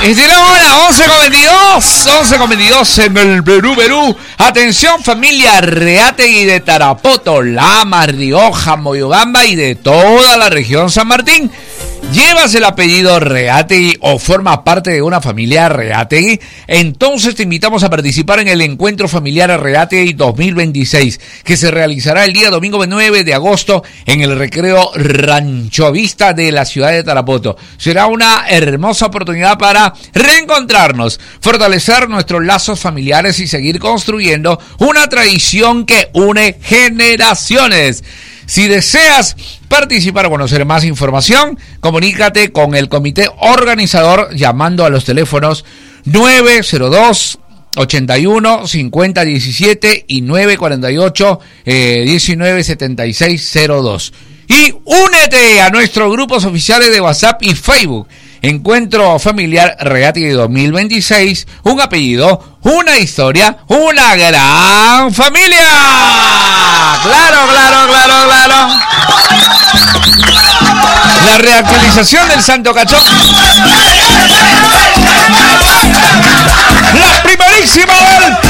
Es de la hora, 11:22 en el Perú. Atención familia Reategui de Tarapoto, Lama, Rioja, Moyobamba y de toda la región San Martín. ¿Llevas el apellido Reategui o formas parte de una familia Reategui? Entonces te invitamos a participar en el Encuentro Familiar Reategui 2026, que se realizará el día domingo 9 de agosto en el Recreo Rancho Vista de la ciudad de Tarapoto. Será una hermosa oportunidad para reencontrarnos, fortalecer nuestros lazos familiares y seguir construyendo una tradición que une generaciones. Si deseas participar o conocer más información, comunícate con el comité organizador llamando a los teléfonos 902 81 50 17 y 948 19 76 02. Y únete a nuestros grupos oficiales de WhatsApp y Facebook. Encuentro Familiar Reategui 2026, un apellido, una historia, una gran familia. Claro. La reactualización del Santo Cachón.